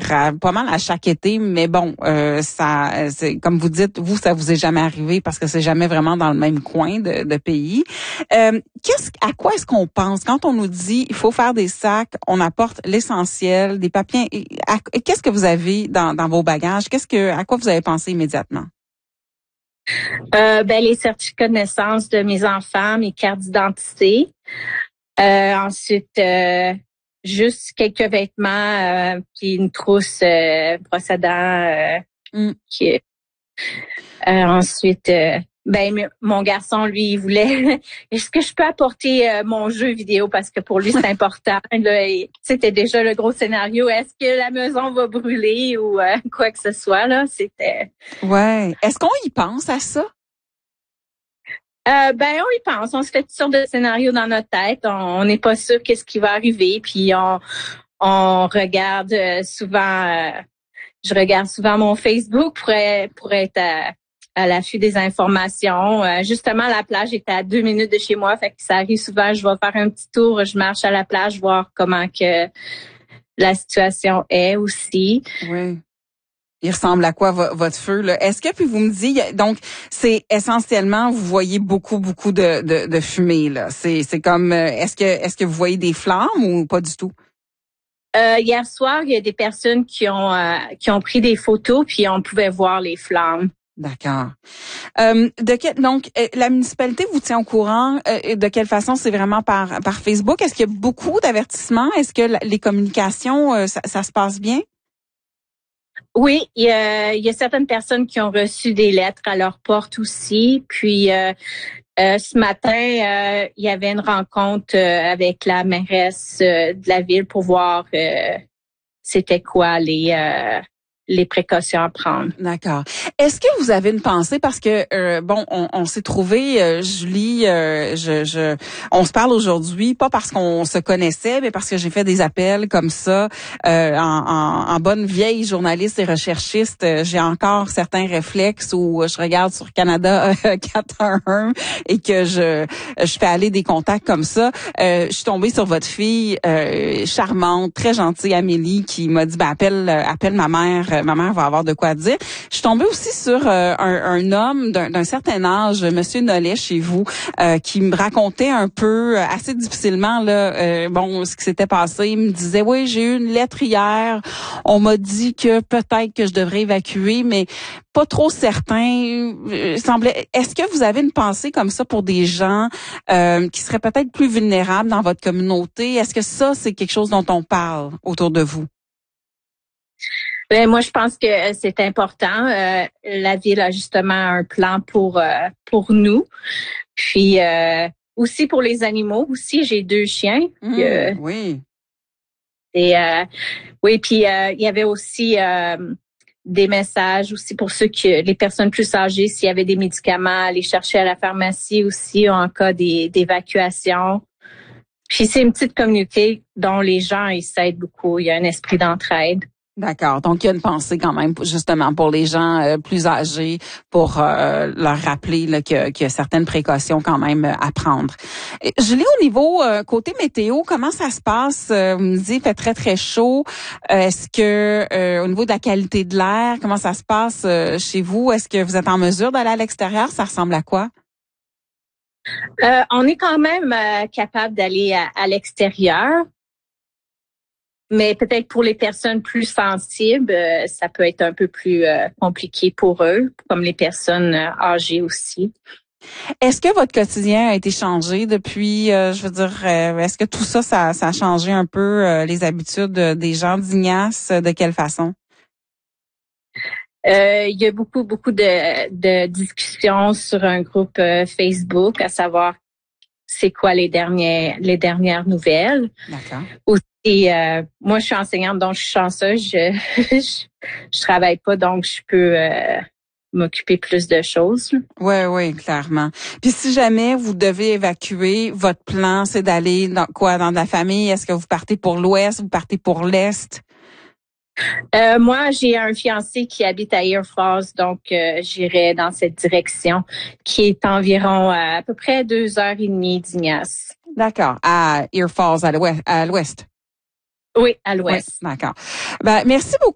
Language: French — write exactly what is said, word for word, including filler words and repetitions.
à, pas mal à chaque été, mais bon, euh, ça, c'est, comme vous dites, vous, ça vous est jamais arrivé parce que c'est jamais vraiment dans le même coin de, de pays. Euh, qu'est-ce, à quoi est-ce qu'on pense quand on nous dit il faut faire des sacs, on apporte l'essentiel, des papiers. À, qu'est-ce que vous avez dans, dans vos bagages? Qu'est-ce que, à quoi vous avez pensé immédiatement? Euh, ben les certificats de naissance de mes enfants, mes cartes d'identité. Euh, ensuite, euh, juste quelques vêtements, euh, puis une trousse euh, brosse à dents. Euh, mm. qui, euh, ensuite, euh, ben mon garçon, lui, il voulait. Est-ce que je peux apporter euh, mon jeu vidéo parce que pour lui c'est important. Là, c'était déjà le gros scénario. Est-ce que la maison va brûler ou euh, quoi que ce soit là. C'était. Ouais. Est-ce qu'on y pense à ça? Euh, ben on y pense, on se fait toutes sortes de scénarios dans notre tête, on n'est pas sûr qu'est-ce qui va arriver, puis on on regarde euh, souvent, euh, je regarde souvent mon Facebook pour être, pour être à, à l'affût des informations. Euh, justement, la plage est à deux minutes de chez moi, fait que ça arrive souvent, je vais faire un petit tour, je marche à la plage voir comment que la situation est aussi. Oui. Il ressemble à quoi votre feu là? Est-ce que puis vous me dites donc c'est essentiellement vous voyez beaucoup beaucoup de de, de fumée là. C'est c'est comme est-ce que est-ce que vous voyez des flammes ou pas du tout? Euh, hier soir, il y a des personnes qui ont euh, qui ont pris des photos puis on pouvait voir les flammes. D'accord. Euh, de quel, donc la municipalité vous tient au courant euh, de quelle façon? C'est vraiment par par Facebook. Est-ce qu'il y a beaucoup d'avertissements? Est-ce que la, les communications euh, ça, ça se passe bien? Oui, il y, a, il y a certaines personnes qui ont reçu des lettres à leur porte aussi. Puis euh, euh, ce matin, euh, il y avait une rencontre euh, avec la mairesse euh, de la ville pour voir euh, c'était quoi les euh, les précautions à prendre. D'accord. Est-ce que vous avez une pensée parce que euh, bon, on, on s'est trouvé, euh, Julie, euh, je, je, on se parle aujourd'hui pas parce qu'on se connaissait, mais parce que j'ai fait des appels comme ça euh, en, en, en bonne vieille journaliste et recherchiste. Euh, j'ai encore certains réflexes où je regarde sur Canada quatre un un et que je je fais aller des contacts comme ça. Euh, je suis tombée sur votre fille euh, charmante, très gentille, Amélie, qui m'a dit ben appelle appelle ma mère. Ma mère va avoir de quoi dire. Je suis tombée aussi sur euh, un, un homme d'un, d'un certain âge, Monsieur Nollet, chez vous, euh, qui me racontait un peu, euh, assez difficilement, là, euh, bon, ce qui s'était passé. Il me disait, oui, j'ai eu une lettre hier. On m'a dit que peut-être que je devrais évacuer, mais pas trop certain. Euh, semblait. Est-ce que vous avez une pensée comme ça pour des gens euh, qui seraient peut-être plus vulnérables dans votre communauté? Est-ce que ça, c'est quelque chose dont on parle autour de vous? Ben, moi, je pense que c'est important. Euh, la ville a justement un plan pour euh, pour nous. Puis euh, aussi pour les animaux. Aussi, j'ai deux chiens. Mmh, euh, oui. Et euh, oui, puis euh, il y avait aussi euh, des messages aussi pour ceux que les personnes plus âgées, s'il y avait des médicaments, aller chercher à la pharmacie aussi en cas des, d'évacuation. Puis c'est une petite communauté dont les gens ils s'aident beaucoup. Il y a un esprit d'entraide. D'accord. Donc, il y a une pensée quand même, justement, pour les gens euh, plus âgés, pour euh, leur rappeler là, qu'il, y a, qu'il y a certaines précautions quand même euh, à prendre. Et, je lis au niveau euh, côté météo, comment ça se passe? Euh, vous me dites, il fait très, très chaud. Euh, est-ce que, euh, au niveau de la qualité de l'air, comment ça se passe euh, chez vous? Est-ce que vous êtes en mesure d'aller à l'extérieur? Ça ressemble à quoi? Euh, on est quand même euh, capable d'aller à, à l'extérieur. Mais peut-être pour les personnes plus sensibles, euh, ça peut être un peu plus euh, compliqué pour eux, comme les personnes euh, âgées aussi. Est-ce que votre quotidien a été changé depuis, euh, je veux dire, euh, est-ce que tout ça, ça, ça a changé un peu euh, les habitudes des gens d'Ignace? De quelle façon? Euh, il y a beaucoup, beaucoup de, de discussions sur un groupe euh, Facebook, à savoir c'est quoi les dernières les dernières nouvelles. D'accord. Et euh, moi, je suis enseignante, donc je suis chanceuse. Je, je, je travaille pas, donc je peux euh, m'occuper plus de choses. Oui, oui, clairement. Puis si jamais vous devez évacuer, votre plan, c'est d'aller dans quoi, dans la famille? Est-ce que vous partez pour l'ouest, vous partez pour l'est? Euh, moi, j'ai un fiancé qui habite à Air Falls, donc euh, j'irai dans cette direction, qui est environ à, à peu près deux heures et demie d'Ignace. D'accord, à Air Falls, à l'ouest. À l'ouest. Oui, à l'ouest. Oui, d'accord. Ben, merci beaucoup.